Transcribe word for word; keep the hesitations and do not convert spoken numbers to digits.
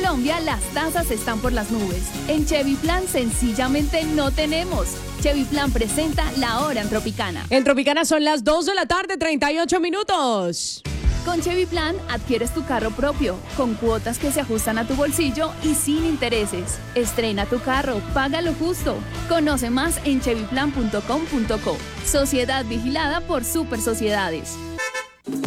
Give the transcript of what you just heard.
Colombia las tasas están por las nubes. En Chevy Plan sencillamente no tenemos. Chevy Plan presenta La Hora en Tropicana. En Tropicana son las dos de la tarde, treinta y ocho minutos. Con Chevy Plan adquieres tu carro propio, con cuotas que se ajustan a tu bolsillo y sin intereses. Estrena tu carro, paga lo justo. Conoce más en chevy plan punto com punto co. Sociedad vigilada por Super Sociedades.